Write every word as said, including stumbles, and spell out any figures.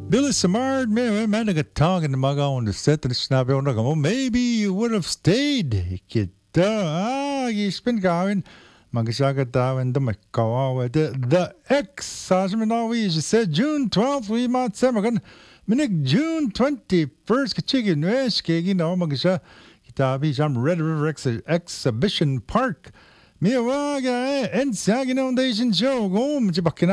Billy Samard, man, man, nagatagan na mga on the set na sinabi ko na mo, maybe you would have stayed. Kita, ah, gispin kawin. Magsagat tawin da makawawa. The, the ex, sa siminawi, she said, June twelfth, we might say, magan, minig June twenty-first, kachigin, wes, kegi na, magsya, kitabi, siyam Red River Ex- Exhibition Park. Miyawaga, eh, and sa Foundation Show, gum,